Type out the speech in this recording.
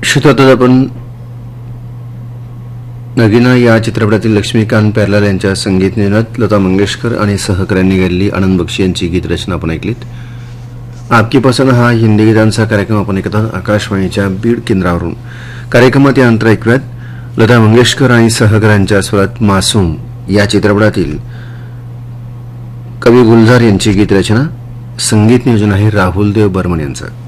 श्रोता आपण नगीना या चित्रपटातील लक्ष्मीकांत प्यारलाल यांच्या संगीत निर्णयात लता मंगेशकर आणि सहकाऱ्यांनी गायलेली आनंद बक्षी यांची गीतरचना आपण ऐकलीत. आपकी पसंद हा हिंदी गीतांचा कार्यक्रम आपण ऐकत आहोत आकाशवाणीच्या बीड केंद्रावरून. कार्यक्रमात यानंतर ऐकूयात लता मंगेशकर आणि सहकाऱ्यांच्या स्वरात मासूम या चित्रपटातील कवी गुलजार यांची गीतरचना. संगीत नियोजन आहे राहुल देव बर्मन यांचं.